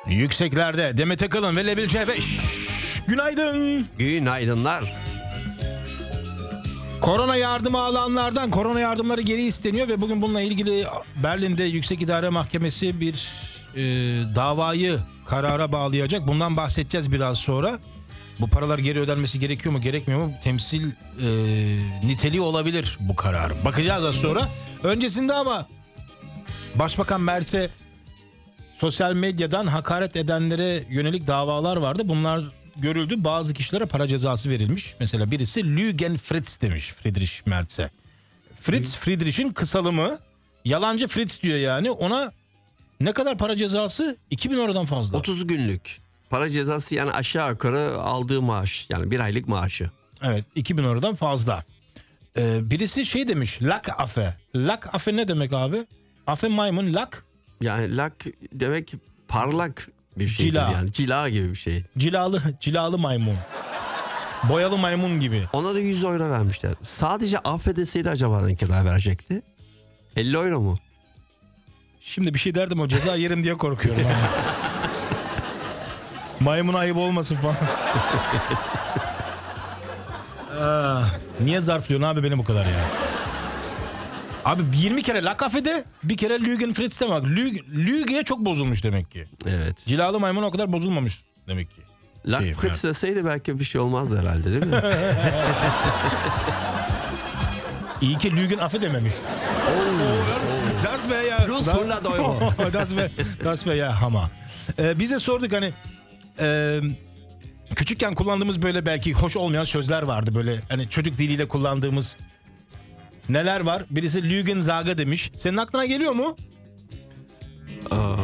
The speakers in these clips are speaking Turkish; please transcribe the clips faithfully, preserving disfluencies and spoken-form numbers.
Yükseklerde Demet Akalın ve Level C beş. Günaydın. Günaydınlar. Korona yardımı alanlardan korona yardımları geri isteniyor ve bugün bununla ilgili Berlin'de Yüksek İdare Mahkemesi bir e, davayı karara bağlayacak. Bundan bahsedeceğiz biraz sonra. Bu paralar geri ödenmesi gerekiyor mu gerekmiyor mu? Temsil e, niteliği olabilir bu karar. Bakacağız az sonra. Öncesinde ama Başbakan Mert'e sosyal medyadan hakaret edenlere yönelik davalar vardı. Bunlar görüldü. Bazı kişilere para cezası verilmiş. Mesela birisi Lügen Fritz demiş Friedrich Merz'e. Fritz, Friedrich'in kısalımı. Yalancı Fritz diyor yani. Ona ne kadar para cezası? iki bin eurodan fazla. otuz günlük para cezası, yani aşağı yukarı aldığı maaş. Yani bir aylık maaşı. Evet, iki bin eurodan fazla. Ee, birisi şey demiş. Lak afe. Lak afe ne demek abi? Afe maymun, lak. Yani lak demek parlak bir şey. Cila. Yani cila gibi bir şey. Cilalı, cilalı maymun. Boyalı maymun gibi. Ona da yüz euro vermişler. Sadece affedeseydi acaba ne kadar verecekti? elli euro mu? Şimdi bir şey derdim, o ceza yerim diye korkuyorum. Maymun ayıp olmasın falan. Aa, niye zarflıyorsun abi beni bu kadar ya? Abi yirmi kere la kafede, bir kere Lügen Fritz'te bak. Lüge'ye çok bozulmuş demek ki. Evet. Cilalı maymun o kadar bozulmamış demek ki. Lak Şey, Fritz deseydi belki bir şey olmazdı herhalde, değil mi? İyi ki Lügen affe dememiş. Das wäre ya. Plus hundert euro. das wäre das wäre ya hama. Ee, bize sorduk hani e, küçükken kullandığımız böyle belki hoş olmayan sözler vardı, böyle hani çocuk diliyle kullandığımız neler var? Birisi Lügen Zaga demiş. Senin aklına geliyor mu? Aa,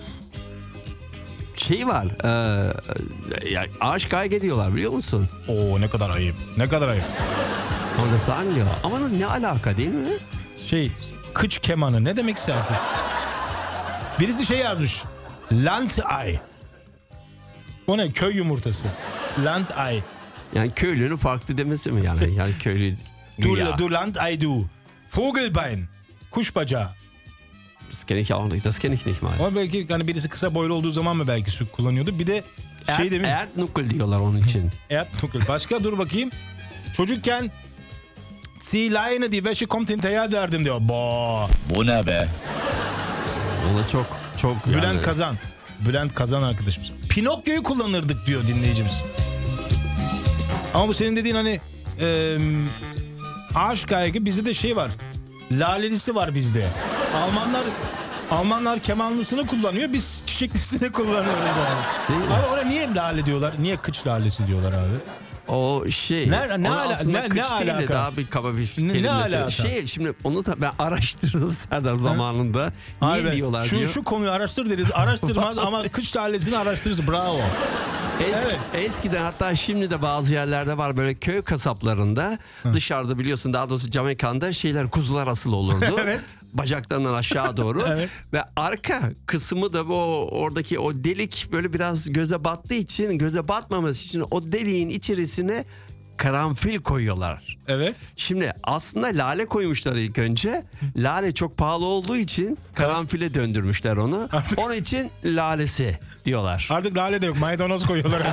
şey var. E, ya, ağaç kaygı diyorlar, biliyor musun? Oo, ne kadar ayıp. Ne kadar ayıp. Orada sanmıyor. Ama ne alaka, değil mi? Şey, kıç kemanı ne demek isterdi? Birisi şey yazmış. Landei. O ne? Köy yumurtası. Landei. Yani köylünün farklı demesi mi yani? Yani köylü Du, güya. du Landei du. Vogelbein. Kuş bacağı. Das kenne ich auch nicht. Das kenne ich nicht mal. Ama belki hani birisi kısa boylu olduğu zaman mı belki su kullanıyordu. Bir de şey demiş. Erdnuckel diyorlar onun için. Erdnuckel. Başka dur bakayım. Çocukken Zieh Leine, die Wäsche kommt hinterher derdim diyor. Boah. Bu ne be? Ona çok çok Bülent yani. Kazan. Bülent Kazan arkadaşımız. Pinokyo'yu kullanırdık diyor dinleyicimiz. Ama bu senin dediğin hani e, ağaç kaygı, bizde de şey var. Lalelisi var bizde. Almanlar Almanlar kemanlısını kullanıyor, biz çiçeklisini kullanıyoruz abi. Abi ona niye lale diyorlar? Niye kıç lalesi diyorlar abi? O şey. Ne- ne o ala- aslında ne- kıç ne değil de alaka? daha bir kaba bir Ne- ne kelime. alaka? Şey, şimdi onu da ben araştırdım Serdar zamanında. Niye Abi, diyorlar şu, diyor. şu konuyu araştır deriz. Araştırmaz ama kıç lalesini araştırırız. Bravo. Eski, Evet. Eskiden, hatta şimdi de bazı yerlerde var böyle köy kasaplarında. Dışarıda biliyorsun, daha doğrusu cam mekanda şeyler, kuzular asılı olurdu. Evet. Bacaklarından aşağı doğru. Evet. Ve arka kısmı da bu, oradaki o delik böyle biraz göze battığı için, göze batmaması için o deliğin içerisine karanfil koyuyorlar. Evet. Şimdi aslında lale koymuşlar ilk önce. Lale çok pahalı olduğu için karanfile döndürmüşler onu. Artık- Onun için lalesi diyorlar. Artık lale de yok. Maydanoz koyuyorlar.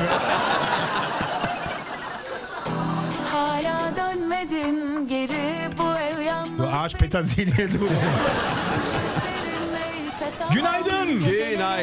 Hala dönmedin geri, bu ev yalnız. Bu ağaç petaziliydi bu. Gözlerin neyse tamam. Günaydın. Geceleri Günaydın.